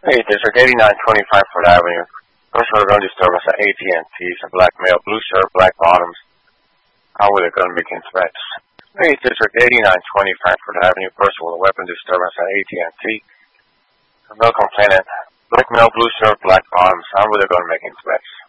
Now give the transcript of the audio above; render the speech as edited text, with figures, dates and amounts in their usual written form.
Hey, District 8925 Fort Avenue. First order gun disturbance at AT&T. Some black male, blue shirt, black bottoms. How were they going to make threats? Hey, District 8925 Fort Avenue. First order weapon disturbance at AT&T. Some male complainant. Black male, blue shirt, black bottoms. How were they going to make threats?